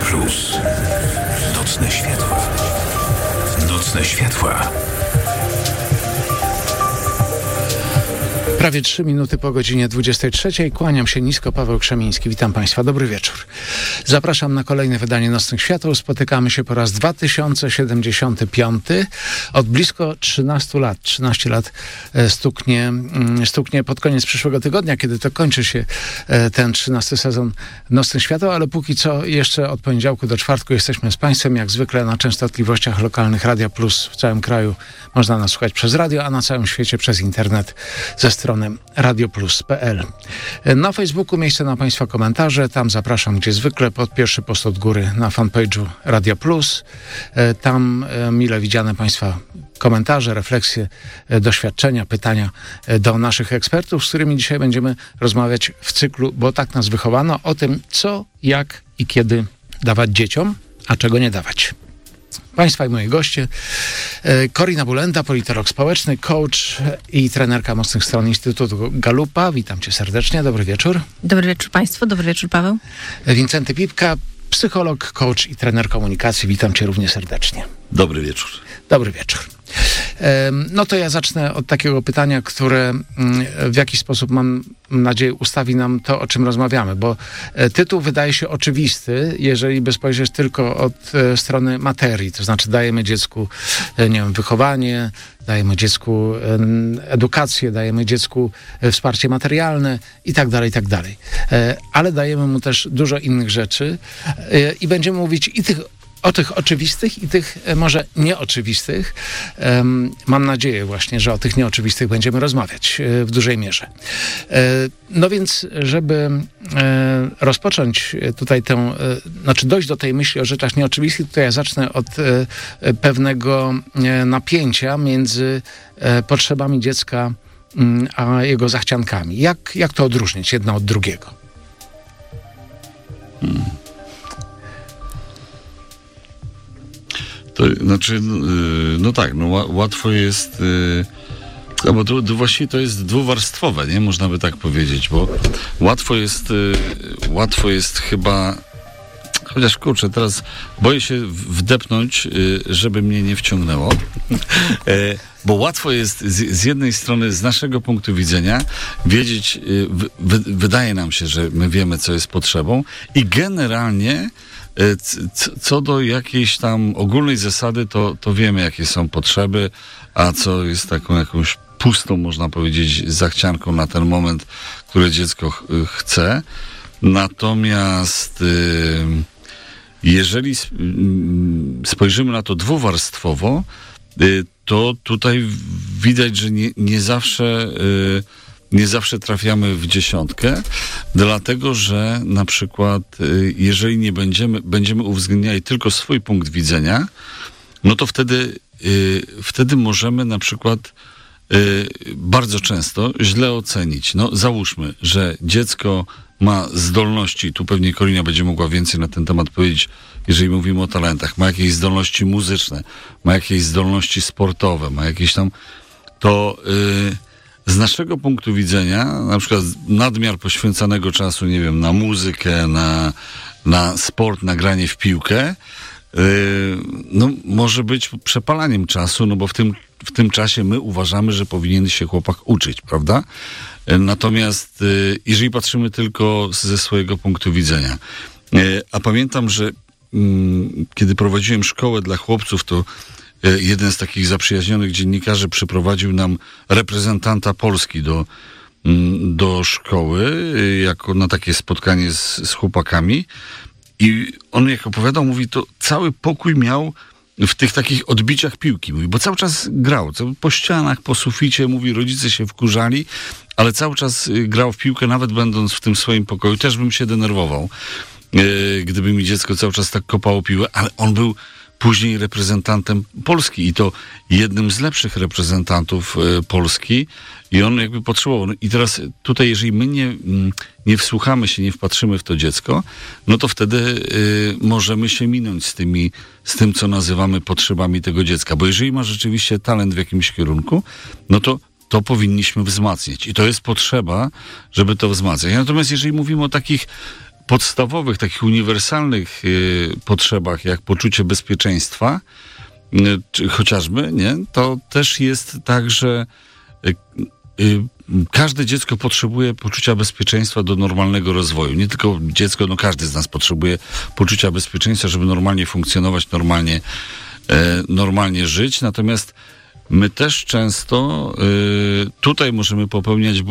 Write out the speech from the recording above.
Plus. Nocne światła. Nocne światła. Prawie 3 minuty po godzinie 23. Kłaniam się nisko, Paweł Krzemiński. Witam Państwa, dobry wieczór. Zapraszam na kolejne wydanie Nocnych Świateł. Spotykamy się po raz 2075. Od blisko 13 lat. 13 lat stuknie pod koniec przyszłego tygodnia, kiedy to kończy się ten 13 sezon Nocnych Świateł, ale póki co jeszcze od poniedziałku do czwartku jesteśmy z Państwem, jak zwykle na częstotliwościach lokalnych Radia Plus w całym kraju. Można nas słuchać przez radio, a na całym świecie przez internet ze strony radioplus.pl. Na Facebooku miejsce na Państwa komentarze. Tam zapraszam, gdzie zwykle, pod pierwszy post od góry na fanpage'u Radia Plus. Tam mile widziane Państwa komentarze, refleksje, doświadczenia, pytania do naszych ekspertów, z którymi dzisiaj będziemy rozmawiać w cyklu, bo tak nas wychowano, o tym, co, jak i kiedy dawać dzieciom, a czego nie dawać. Państwa i moi goście, Korina Bulenda, politolog społeczny, coach i trenerka Mocnych Stron Instytutu Galupa. Witam cię serdecznie, dobry wieczór. Dobry wieczór Państwu, dobry wieczór Paweł. Wincenty Pipka, psycholog, coach i trener komunikacji. Witam cię równie serdecznie. Dobry wieczór. Dobry wieczór. No to ja zacznę od takiego pytania, które w jakiś sposób, mam nadzieję, ustawi nam to, o czym rozmawiamy, bo tytuł wydaje się oczywisty, jeżeli by spojrzeć tylko od strony materii, to znaczy dajemy dziecku, nie wiem, wychowanie, dajemy dziecku edukację, dajemy dziecku wsparcie materialne i tak dalej, i tak dalej. Ale dajemy mu też dużo innych rzeczy i będziemy mówić o tych oczywistych i tych może nieoczywistych. Mam nadzieję właśnie, że o tych nieoczywistych będziemy rozmawiać w dużej mierze. No więc, żeby rozpocząć tutaj dojść do tej myśli o rzeczach nieoczywistych, to ja zacznę od pewnego napięcia między potrzebami dziecka a jego zachciankami. Jak to odróżnić jedno od drugiego? To znaczy, łatwo jest, bo to właściwie to jest dwuwarstwowe, nie? Można by tak powiedzieć, bo łatwo jest chyba, chociaż kurczę, teraz boję się wdepnąć, żeby mnie nie wciągnęło, bo łatwo jest z jednej strony, z naszego punktu widzenia, wiedzieć, wydaje nam się, że my wiemy, co jest potrzebą i generalnie co do jakiejś tam ogólnej zasady, to wiemy, jakie są potrzeby, a co jest taką jakąś pustą, można powiedzieć, zachcianką na ten moment, które dziecko chce. Natomiast jeżeli spojrzymy na to dwuwarstwowo, to tutaj widać, że nie zawsze trafiamy w dziesiątkę, dlatego że na przykład jeżeli nie będziemy uwzględniali tylko swój punkt widzenia, no to wtedy możemy na przykład bardzo często źle ocenić. No załóżmy, że dziecko ma zdolności, tu pewnie Korina będzie mogła więcej na ten temat powiedzieć, jeżeli mówimy o talentach, ma jakieś zdolności muzyczne, ma jakieś zdolności sportowe, ma jakieś tam, z naszego punktu widzenia, na przykład nadmiar poświęcanego czasu, nie wiem, na muzykę, na sport, na granie w piłkę, może być przepalaniem czasu, no bo w tym czasie my uważamy, że powinien się chłopak uczyć, prawda? Natomiast jeżeli patrzymy tylko ze swojego punktu widzenia, a pamiętam, że kiedy prowadziłem szkołę dla chłopców, to jeden z takich zaprzyjaźnionych dziennikarzy przyprowadził nam reprezentanta Polski do szkoły, jako na takie spotkanie z chłopakami. I on, jak opowiadał, mówi, to cały pokój miał w tych takich odbiciach piłki, mówi, bo cały czas grał, po ścianach, po suficie, mówi, rodzice się wkurzali, ale cały czas grał w piłkę, nawet będąc w tym swoim pokoju. Też bym się denerwował, gdyby mi dziecko cały czas tak kopało piłę, ale on był później reprezentantem Polski i to jednym z lepszych reprezentantów Polski i on jakby potrzebował. I teraz tutaj, jeżeli my nie wsłuchamy się, nie wpatrzymy w to dziecko, no to wtedy możemy się minąć z tym, co nazywamy potrzebami tego dziecka. Bo jeżeli ma rzeczywiście talent w jakimś kierunku, no to powinniśmy wzmacniać. I to jest potrzeba, żeby to wzmacniać. Natomiast jeżeli mówimy o takich podstawowych, takich uniwersalnych potrzebach, jak poczucie bezpieczeństwa, czy chociażby, nie? To też jest tak, że każde dziecko potrzebuje poczucia bezpieczeństwa do normalnego rozwoju. Nie tylko dziecko, każdy z nas potrzebuje poczucia bezpieczeństwa, żeby normalnie funkcjonować, normalnie żyć. Natomiast my też często tutaj możemy popełniać